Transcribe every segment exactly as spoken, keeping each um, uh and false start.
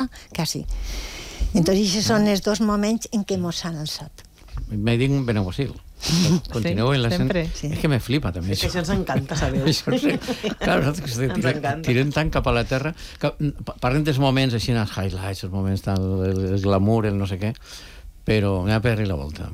quasi. Entonces, aquests són els dos moments en què mos han alçat. Me dic Benaguasil. Continueu en la sempre. Sí. És que me flipa també. És que això ens encanta saber. Això sí. Clar, nosaltres que tirem, tirem tant cap a la terra, que parlem dels moments així, els highlights, els moments tant, el, el glamour, el no sé què, però m'ha per la volta.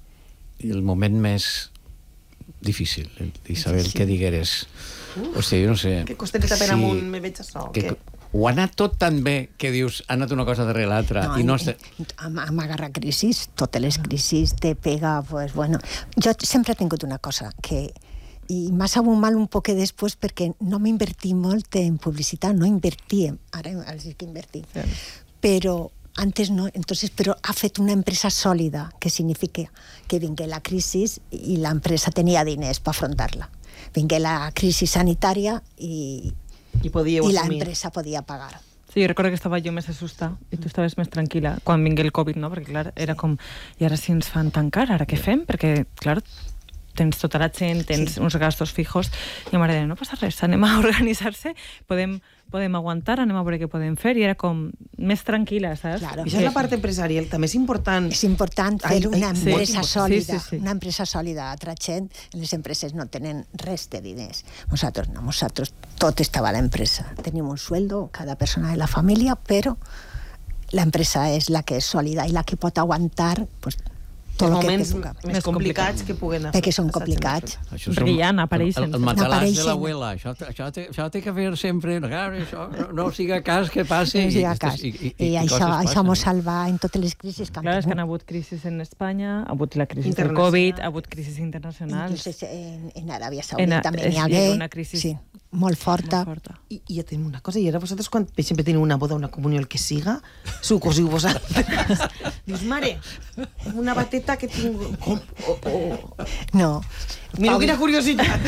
I el moment més difícil, Isabel, sí, sí. que digueres... Uh, o sigui, jo no sé... Que costereta per amunt me veig això, que... que ho ha anat tot tan bé que dius, ha anat una cosa darrere l'altra. No, i no en, en, amb agarrar crisis, totes les crisis te pega, pues bueno... Jo sempre he tingut una cosa, que... I m'ha sabut mal un poc després perquè no m'invertí molt en publicitat, no invertíem, ara sí que invertim. Sí. Però antes no, entonces, però ha fet una empresa sòlida, que significa que vingué la crisi i l'empresa tenia diners per afrontar-la. Vingué la crisi sanitària i... I, i l'empresa podia pagar. Sí, jo recordo que estava jo més assustada i tu estaves més tranquil·la quan vingué el Covid, no? Perquè, clar, era com... I ara si ens fan tancar, ara què fem? Perquè, clar, tens tota la gent, tens sí. uns gastos fijos i mare deia, no passa res, anem a organitzar-se, podem, podem aguantar, anem a veure què podem fer, i era com més tranquil·la, saps? Claro. Això és la part empresarial, també és important. És important fer ai, una ai, empresa sí, sòlida, sí, sí, sí. una empresa sòlida. Altra gent, les empreses no tenen res de diners. Nosaltres no, nosaltres tot estava a l'empresa. Tenim un sueldo, cada persona de la família, però l'empresa és la que és sòlida i la que pot aguantar, pues, els moments més complicats que puguen fer. Perquè són complicats. Perquè ja n'apareixen. El, el matalàs de l'abuela. Això, això, això té que fer sempre... Això, no siga cas que passi. No siga cas. I, i, i, I això, això m'ho salva en totes les crisis que han tingut. Clar, és que han hagut crisis en Espanya, ha hagut la crisi del Covid, ha hagut crisis internacionals. Inclús en, en Aràbia Saudita també n'hi hagué. Una crisi sí, molt forta. Molt forta. I, I ja tenim una cosa, i ara vosaltres, quan per exemple teniu una boda, una comunió, el que siga, s'ho cosiu vosaltres. Dius, mare, una bateta que tinc... Com? Oh, oh. No. Mira quina curiositat.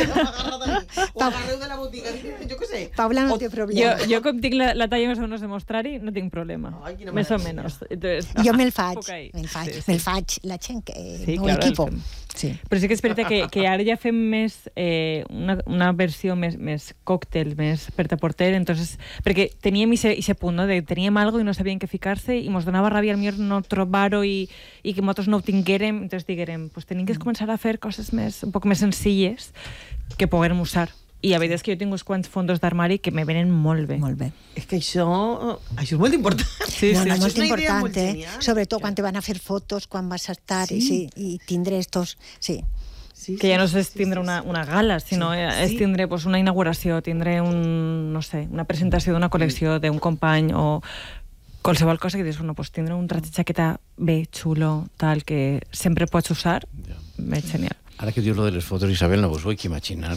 O agarreu de la botiga. Jo què sé. Paula no té problema. Jo, jo com tinc la, la talla més o menys de mostrar-hi, no tinc problema. Ai, més o menys. Entonces, jo me'l faig. Me'l faig. Sí, sí. Me'l faig la gent que... Sí, el claro, equipo. Sí. Però sí que és veritat que, que ara ja fem més eh, una, una versió més, més còctel, més pret-a-porter, entonces, perquè teníem aquest punt, no? De, teníem algo i no sabien què ficar-se i mos donava ràbia al millor no trobar-ho i, i que nosaltres no ho tinguérem, entonces diguérem, pues tenim que començar a fer coses més, un poc més senzilles que poguem usar. I la veritat és que jo tinc uns quants fondos d'armari que me venen molt bé. Molt bé. És que això, això és molt important. Sí, no, no, sí, molt important, molt eh? Genial. Sobretot quan te van a fer fotos, quan vas a estar sí. i, sí, i tindre estos... Sí. Sí, que ja no és tindre una, una gala, sinó sí. és tindre pues, una inauguració, tindre un, no sé, una presentació d'una col·lecció d'un company o qualsevol cosa que dius, bueno, pues, tindre un traje de jaqueta bé, xulo, tal, que sempre pots usar, ja. És genial. Ara que dius lo de les fotos, Isabel, no vos vull imaginar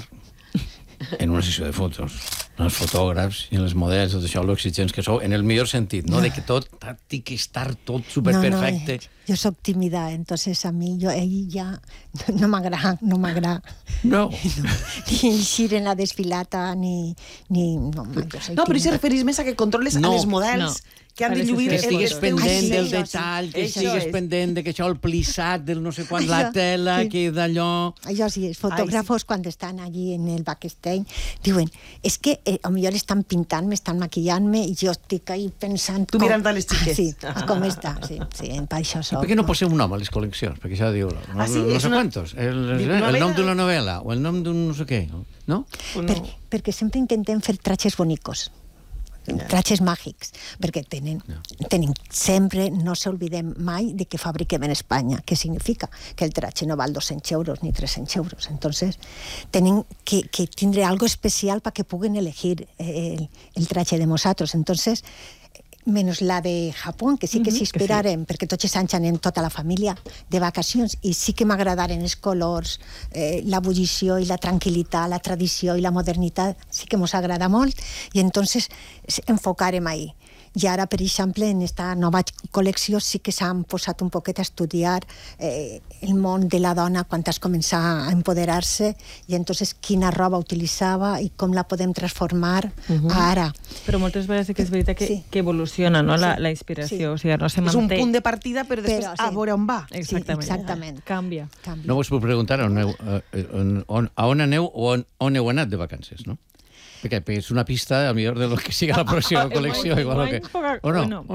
en una sessió de fotos, els fotògrafs i els models, tot això, lo exigents que sou, en el millor sentit, no? De que tot té que estar tot superperfecte. No, no, jo soc tímida, entonces a mi, jo, ell ja no m'agrada, no m'agrada. No. no. Ni eixir en la desfilata, ni... ni no, jo soy no, però si referís més a que controles no, a les models... No. Que han de lluir... Que estigues pendent del detall, que estigues pendent de que això, el plissat del no sé quant, la tela, que d'allò... Això sí, els fotògrafos, quan estan allí en el backstage, diuen, és que potser estan pintant, m'estan maquillant-me, i jo estic ahí pensant... Tu mirant a les xiques. Sí, com està, sí, sí, per això soc. Per què no poseu un nom a les col·leccions? Perquè això diu... No sé quantos. El nom d'una novel·la, o el nom d'un no sé què, no? Perquè sempre intentem fer trajes bonicos. Trajes màgics, perquè tenen, tenen sempre, no s'olvidem mai de que fabriquem en Espanya. Què significa? Que el traje no val dos-cents euros ni tres-cents euros. Entonces, tenen que, que tindre algo especial para que puguen elegir el, el traje de nosaltres. Entonces, menys la de Japó, que sí que s'hi esperarem, sí. Perquè tots els anys anem tota la família de vacacions, i sí que m'agradaren els colors, eh, la bullició i la tranquil·litat, la tradició i la modernitat, sí que mos agrada molt, i entonces enfocarem ahí. I ara, per exemple, en aquesta nova col·lecció sí que s'han posat un poquet a estudiar eh, el món de la dona quan has començat a empoderar-se, i entonces quina roba utilitzava i com la podem transformar uh-huh. ara. Però moltes vegades sí que és veritat que, sí. que evoluciona, no? La, la inspiració, sí. O sigui, no se manté. És un punt de partida, però després però, sí. a veure on va. Exactament. Sí, exactament. Canvia. Canvia. No vos puc preguntar on heu, on, on, a on aneu o on, on heu anat de vacances, no? Perquè és una pista, a millor de lo que siga la pròxima col·lecció, igual que... O no?